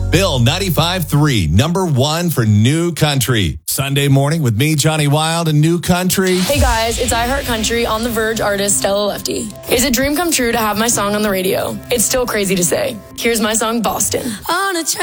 Bill 95.3, number one for New Country. Sunday morning with me, Johnny Wild, and New Country. Hey guys, it's iHeart Country on The Verge artist Stella Lefty. It's a dream come true to have my song on the radio. It's still crazy to say. Here's my song, Boston. On a